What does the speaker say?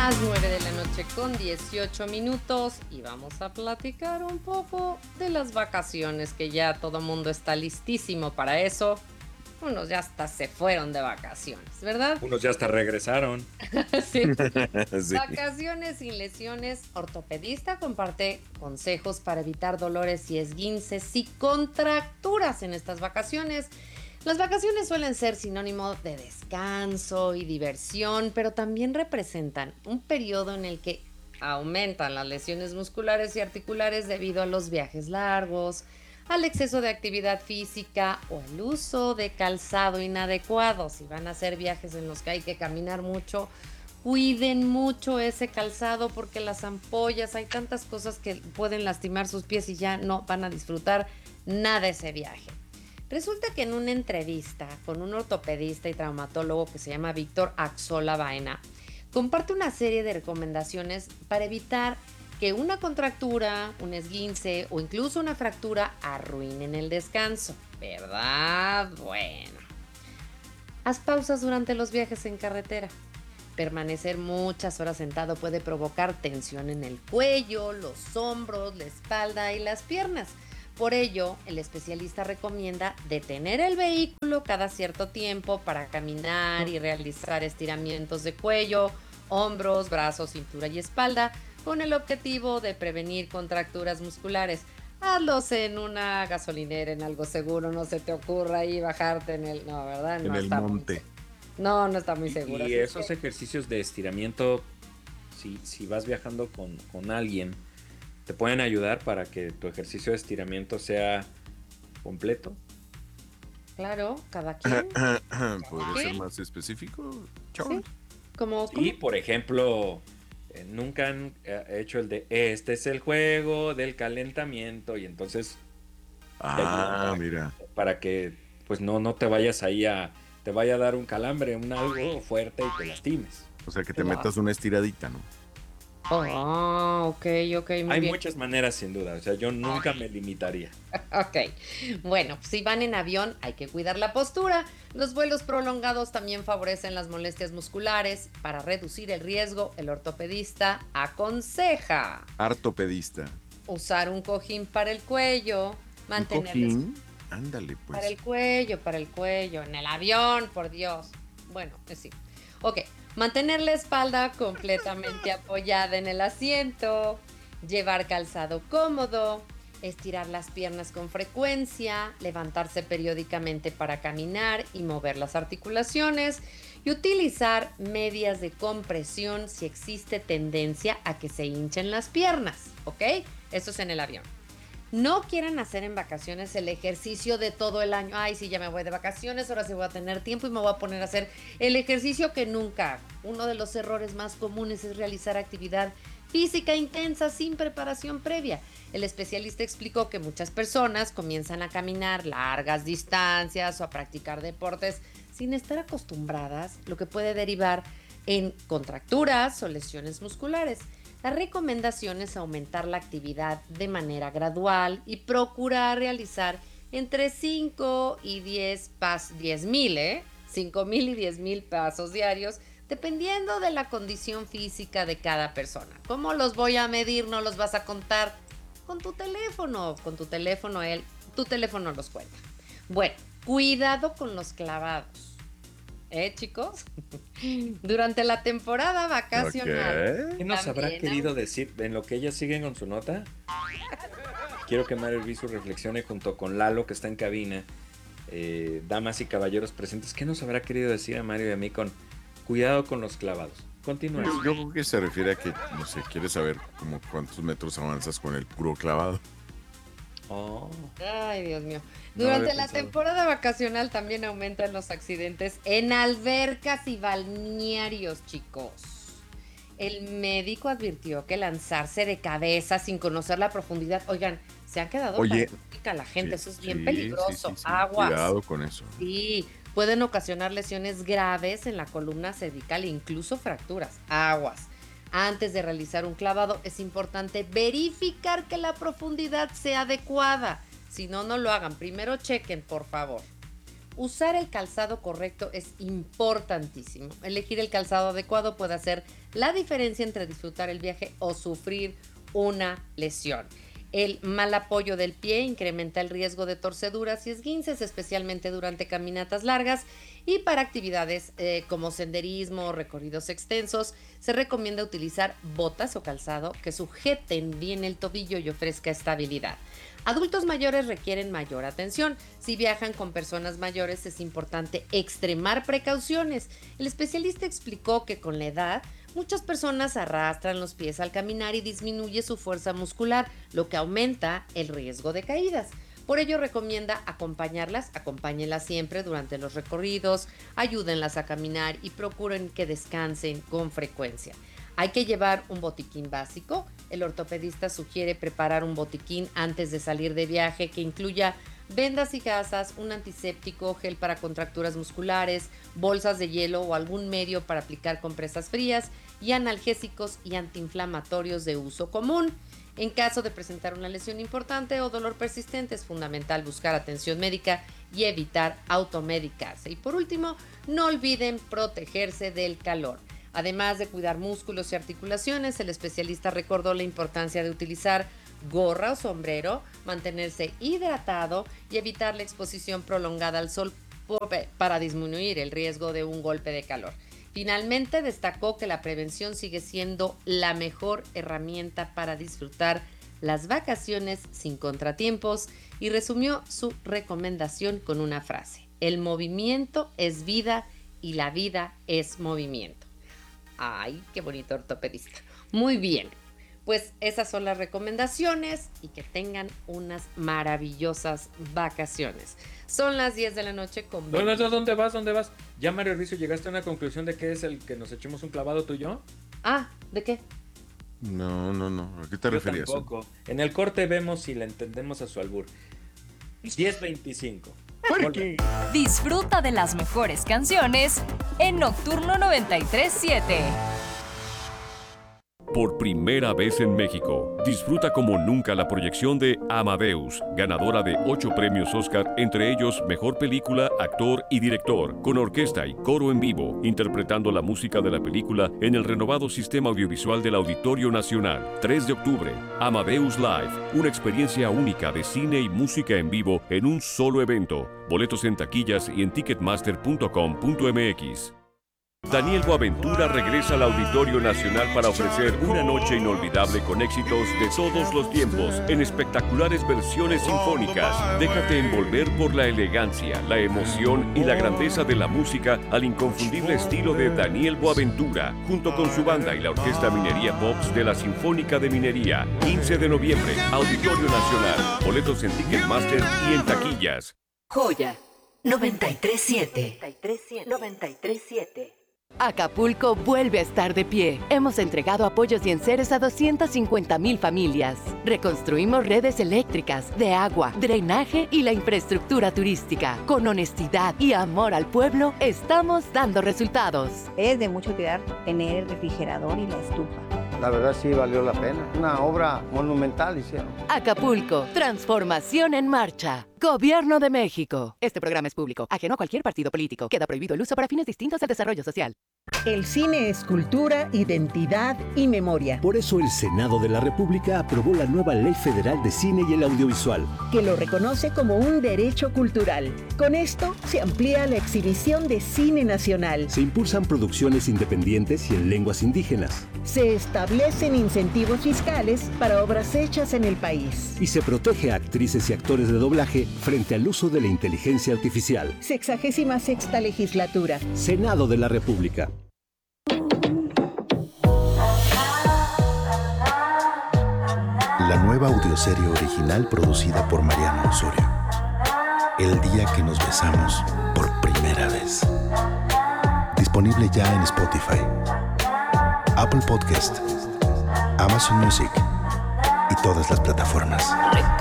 Las 9 de la noche con 18 minutos y vamos a platicar un poco de las vacaciones, que ya todo mundo está listísimo para eso. Unos ya hasta se fueron de vacaciones, ¿verdad? Unos ya hasta regresaron. Sí. Sí. Vacaciones sin lesiones. Ortopedista comparte consejos para evitar dolores y esguinces y contracturas en estas vacaciones. Las vacaciones suelen ser sinónimo de descanso y diversión, pero también representan un periodo en el que aumentan las lesiones musculares y articulares debido a los viajes largos, al exceso de actividad física o el uso de calzado inadecuado. Si van a hacer viajes en los que hay que caminar mucho, cuiden mucho ese calzado, porque las ampollas, hay tantas cosas que pueden lastimar sus pies y ya no van a disfrutar nada ese viaje. Resulta que en una entrevista con un ortopedista y traumatólogo que se llama Víctor Axola Baena, comparte una serie de recomendaciones para evitar que una contractura, un esguince o incluso una fractura arruinen el descanso, ¿verdad? Bueno. Haz pausas durante los viajes en carretera. Permanecer muchas horas sentado puede provocar tensión en el cuello, los hombros, la espalda y las piernas. Por ello, el especialista recomienda detener el vehículo cada cierto tiempo para caminar y realizar estiramientos de cuello, hombros, brazos, cintura y espalda, con el objetivo de prevenir contracturas musculares. Hazlos en una gasolinera, en algo seguro, no se te ocurra ahí bajarte en el... No, ¿verdad? No En el está monte. No está muy seguro. Y esos ejercicios de estiramiento, si vas viajando con alguien, te pueden ayudar para que tu ejercicio de estiramiento sea completo. Claro, cada quien. ¿Podría ser más específico, Charles? Sí, como... Y, por ejemplo, nunca han hecho el de este es el juego del calentamiento, y entonces Mira. para que pues no te vayas ahí te vaya a dar un calambre, un algo fuerte y te lastimes. O sea, que te metas una estiradita, ¿no? Ok, muy Hay bien. muchas maneras, sin duda. O sea, yo nunca me limitaría. Ok, bueno, si van en avión hay que cuidar la postura. Los vuelos prolongados también favorecen las molestias musculares. Para reducir el riesgo, el ortopedista aconseja Artopedista. usar un cojín para el cuello, mantener... ¿Cojín? Ándale, pues. Para el cuello, en el avión, por Dios. Bueno, sí. Ok, mantener la espalda completamente apoyada en el asiento, llevar calzado cómodo, estirar las piernas con frecuencia, levantarse periódicamente para caminar y mover las articulaciones, y utilizar medias de compresión si existe tendencia a que se hinchen las piernas, ¿ok? Eso es en el avión. No quieran hacer en vacaciones el ejercicio de todo el año. Ay, sí, ya me voy de vacaciones, ahora sí voy a tener tiempo y me voy a poner a hacer el ejercicio que nunca hago. Uno de los errores más comunes es realizar actividad física intensa sin preparación previa. El especialista explicó que muchas personas comienzan a caminar largas distancias o a practicar deportes sin estar acostumbradas, lo que puede derivar en contracturas o lesiones musculares. La recomendación es aumentar la actividad de manera gradual y procurar realizar entre 5 y 10,000, 5,000 y 10,000 pasos diarios, dependiendo de la condición física de cada persona. ¿Cómo los voy a medir? No los vas a contar con tu teléfono. Con tu teléfono los cuenta. Bueno, cuidado con los clavados. Chicos? Durante la temporada vacacional. ¿Qué nos habrá querido decir en lo que ellas siguen con su nota? Quiero que Mario Elviso reflexione junto con Lalo, que está en cabina. Damas y caballeros presentes, ¿qué nos habrá querido decir a Mario y a mí con cuidado con los clavados? Continúa. Yo creo que se refiere a que, no sé, quiere saber como cuántos metros avanzas con el puro clavado. Oh. Ay, Dios mío. Durante la temporada vacacional también aumentan los accidentes en albercas y balnearios, chicos. El médico advirtió que lanzarse de cabeza sin conocer la profundidad, oigan, se han quedado paralítica la gente, eso es bien peligroso. Sí. Aguas. Cuidado con eso. Sí, pueden ocasionar lesiones graves en la columna cervical e incluso fracturas. Aguas. Antes de realizar un clavado es importante verificar que la profundidad sea adecuada. Si no, no lo hagan. Primero chequen, por favor. Usar el calzado correcto es importantísimo. Elegir el calzado adecuado puede hacer la diferencia entre disfrutar el viaje o sufrir una lesión. El mal apoyo del pie incrementa el riesgo de torceduras y esguinces, especialmente durante caminatas largas, y para actividades como senderismo o recorridos extensos, se recomienda utilizar botas o calzado que sujeten bien el tobillo y ofrezca estabilidad. Adultos mayores requieren mayor atención. Si viajan con personas mayores es importante extremar precauciones. El especialista explicó que con la edad muchas personas arrastran los pies al caminar y disminuye su fuerza muscular, lo que aumenta el riesgo de caídas. Por ello recomienda acompáñenlas siempre durante los recorridos, ayúdenlas a caminar y procuren que descansen con frecuencia. Hay que llevar un botiquín básico. El ortopedista sugiere preparar un botiquín antes de salir de viaje que incluya vendas y gasas, un antiséptico, gel para contracturas musculares, bolsas de hielo o algún medio para aplicar compresas frías y analgésicos y antiinflamatorios de uso común. En caso de presentar una lesión importante o dolor persistente, es fundamental buscar atención médica y evitar automedicarse. Y por último, no olviden protegerse del calor. Además de cuidar músculos y articulaciones, el especialista recordó la importancia de utilizar gorra o sombrero, mantenerse hidratado y evitar la exposición prolongada al sol para disminuir el riesgo de un golpe de calor. Finalmente, destacó que la prevención sigue siendo la mejor herramienta para disfrutar las vacaciones sin contratiempos y resumió su recomendación con una frase: el movimiento es vida y la vida es movimiento. ¡Ay, qué bonito ortopedista! Muy bien, pues esas son las recomendaciones y que tengan unas maravillosas vacaciones. Son las 10 de la noche con... ¿Dónde vas? ¿Ya, Mario Herbizu, llegaste a una conclusión de que es el que nos echemos un clavado tú y yo? Ah, ¿de qué? No. ¿A qué te referías? Tampoco. En el corte vemos si le entendemos a su albur. 10:25. Disfruta de las mejores canciones en Nocturno 93.7. Por primera vez en México, disfruta como nunca la proyección de Amadeus, ganadora de 8 premios Oscar, entre ellos Mejor Película, Actor y Director, con orquesta y coro en vivo, interpretando la música de la película en el renovado sistema audiovisual del Auditorio Nacional. 3 de octubre, Amadeus Live, una experiencia única de cine y música en vivo en un solo evento. Boletos en taquillas y en ticketmaster.com.mx. Daniel Boaventura regresa al Auditorio Nacional para ofrecer una noche inolvidable con éxitos de todos los tiempos en espectaculares versiones sinfónicas. Déjate envolver por la elegancia, la emoción y la grandeza de la música al inconfundible estilo de Daniel Boaventura, junto con su banda y la Orquesta Minería Pops de la Sinfónica de Minería. 15 de noviembre, Auditorio Nacional. Boletos en Ticketmaster y en taquillas. Joya 93.7. 93.7. Acapulco vuelve a estar de pie. Hemos entregado apoyos y enseres a 250,000 familias. Reconstruimos redes eléctricas, de agua, drenaje y la infraestructura turística. Con honestidad y amor al pueblo, estamos dando resultados. Es de mucho cuidar tener el refrigerador y la estufa. La verdad sí valió la pena. Una obra monumental hicieron. Acapulco, transformación en marcha. Gobierno de México. Este programa es público, ajeno a cualquier partido político. Queda prohibido el uso para fines distintos del desarrollo social. El cine es cultura, identidad y memoria. Por eso el Senado de la República aprobó la nueva Ley Federal de Cine y el Audiovisual, que lo reconoce como un derecho cultural. Con esto se amplía la exhibición de cine nacional. Se impulsan producciones independientes y en lenguas indígenas. Se establecen incentivos fiscales para obras hechas en el país. Y se protege a actrices y actores de doblaje frente al uso de la inteligencia artificial. 66ª legislatura. Senado de la República. La nueva audioserie original producida por Mariano Osorio. El día que nos besamos por primera vez. Disponible ya en Spotify, Apple Podcast, Amazon Music y todas las plataformas.